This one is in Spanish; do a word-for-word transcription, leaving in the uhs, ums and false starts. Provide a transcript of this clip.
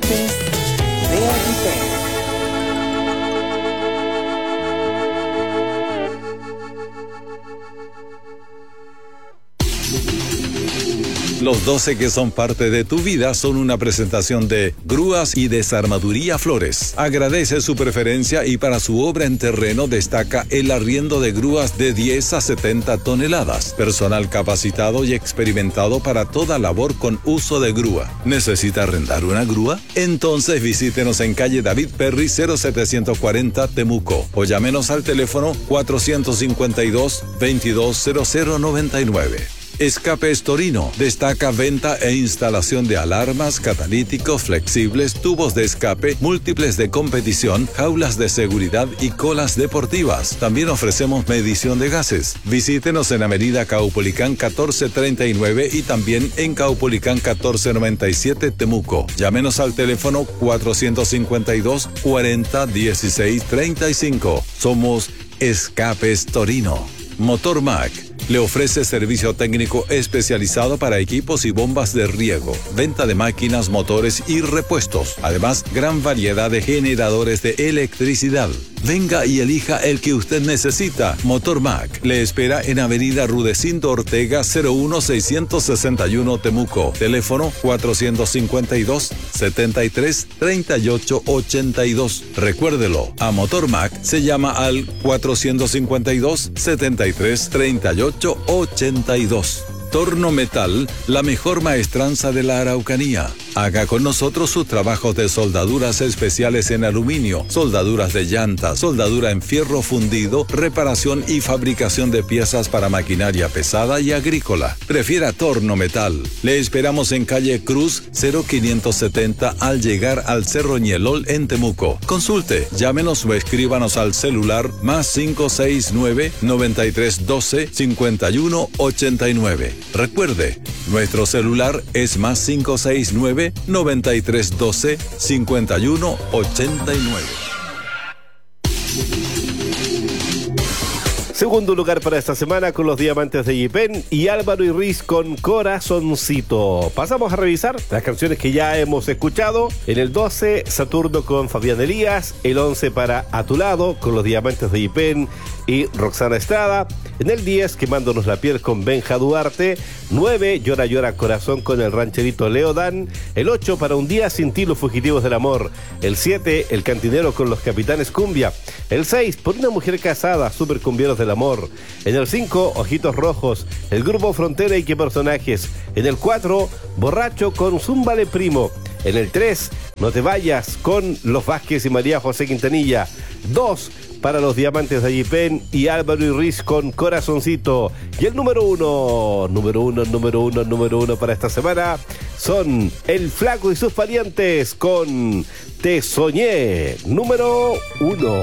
diamantes de Aguipén. Los doce que son parte de tu vida son una presentación de Grúas y Desarmaduría Flores. Agradece su preferencia y para su obra en terreno destaca el arriendo de grúas de diez a setenta toneladas. Personal capacitado y experimentado para toda labor con uso de grúa. ¿Necesita arrendar una grúa? Entonces visítenos en calle David Perry cero setecientos cuarenta Temuco o llámenos al teléfono cuatrocientos cincuenta y dos, veintidós cero cero noventa y nueve. Escapes Torino destaca venta e instalación de alarmas, catalíticos flexibles, tubos de escape, múltiples de competición, jaulas de seguridad y colas deportivas. También ofrecemos medición de gases. Visítenos en Avenida Caupolicán catorce treinta y nueve y también en Caupolicán catorce noventa y siete Temuco. Llámenos al teléfono cuatrocientos cincuenta y dos, cuarenta, dieciséis, treinta y cinco. Somos Escapes Torino. Motor Mac le ofrece servicio técnico especializado para equipos y bombas de riego, venta de máquinas, motores y repuestos. Además, gran variedad de generadores de electricidad. Venga y elija el que usted necesita. Motor Mac le espera en Avenida Rudecindo Ortega cero uno seiscientos sesenta y uno Temuco. Teléfono cuatrocientos cincuenta y dos, setenta y tres, treinta y ocho, ochenta y dos. Recuérdelo, a Motor Mac se llama al cuatrocientos cincuenta y dos, setenta y tres, treinta y ocho, ochenta y dos. Torno Metal, la mejor maestranza de la Araucanía. Haga con nosotros sus trabajos de soldaduras especiales en aluminio, soldaduras de llantas, soldadura en fierro fundido, reparación y fabricación de piezas para maquinaria pesada y agrícola. Prefiera Torno Metal. Le esperamos en calle Cruz cero quinientos setenta al llegar al Cerro Ñelol en Temuco. Consulte, llámenos o escríbanos al celular más cinco seis nueve, noventa y tres doce, cincuenta y uno ochenta y nueve. Recuerde, nuestro celular es más cinco seis nueve, noventa y tres doce, cincuenta y uno ochenta y nueve. Segundo lugar para esta semana con los Diamantes de Aguipén y Álvaro Irriz con Corazoncito. Pasamos a revisar las canciones que ya hemos escuchado. En el doce, Saturno con Fabián Elías. El once para A Tu Lado con los Diamantes de Aguipén y Roxana Estrada. En el diez, Quemándonos la Piel con Benja Duarte. nueve, Llora Llora Corazón con el rancherito Leo Dan. El ocho, Para un día sin ti, Los Fugitivos del Amor. El siete, El Cantinero con los Capitanes Cumbia. El seis, Por una mujer casada, Super Cumbieros del Amor. En el cinco, Ojitos Rojos, el grupo Frontera y Qué Personajes. En el cuatro, Borracho con Zúmbale Primo. En el tres, No te vayas con Los Vázquez y María José Quintanilla. dos, para los Diamantes de Aguipén y Álvaro Irriz con Corazoncito. Y el número uno, número uno, número uno, número uno para esta semana son El Flaco y sus parientes con Te Soñé, número uno.